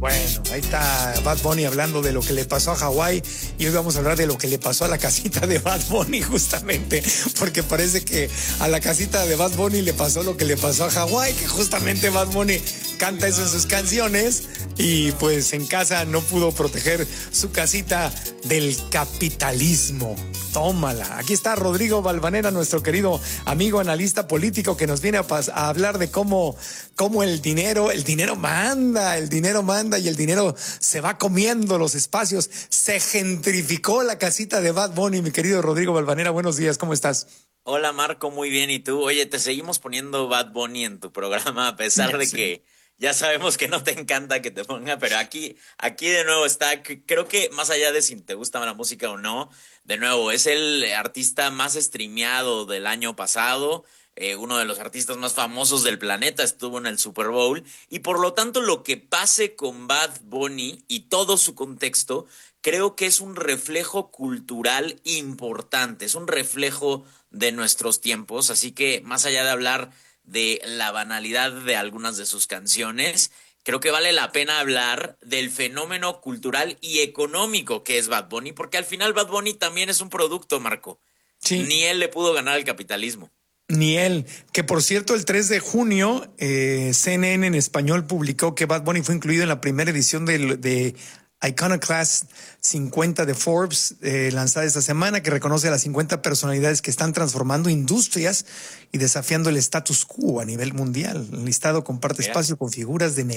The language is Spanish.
Bueno, ahí está Bad Bunny hablando de lo que le pasó a Hawái y hoy vamos a hablar de lo que le pasó a la casita de Bad Bunny justamente, porque parece que a la casita de Bad Bunny le pasó lo que le pasó a Hawái, que justamente Bad Bunny canta eso en sus canciones y pues en casa no pudo proteger su casita del capitalismo. Tómala. Aquí está Rodrigo Valvanera, nuestro querido amigo analista político que nos viene a hablar de cómo el dinero manda y el dinero se va comiendo los espacios. Se gentrificó la casita de Bad Bunny, mi querido Rodrigo Valvanera. Buenos días, ¿cómo estás? Hola Marco, muy bien. ¿Y tú? Oye, te seguimos poniendo Bad Bunny en tu programa a pesar de Sí. que ya sabemos que no te encanta que te ponga, pero aquí de nuevo está. Creo que más allá de si te gusta la música o no, de nuevo, es el artista más streameado del año pasado. Uno de los artistas más famosos del planeta estuvo en el Super Bowl y por lo tanto lo que pase con Bad Bunny y todo su contexto creo que es un reflejo cultural importante, es un reflejo de nuestros tiempos, así que más allá de hablar de la banalidad de algunas de sus canciones, creo que vale la pena hablar del fenómeno cultural y económico que es Bad Bunny, porque al final Bad Bunny también es un producto, Marco. Sí. Ni él le pudo ganar al capitalismo. Ni él, que por cierto el 3 de junio CNN en español publicó que Bad Bunny fue incluido en la primera edición de Iconoclast 50 de Forbes, lanzada esta semana, que reconoce a las 50 personalidades que están transformando industrias y desafiando el status quo a nivel mundial. El listado comparte Mira. espacio con figuras de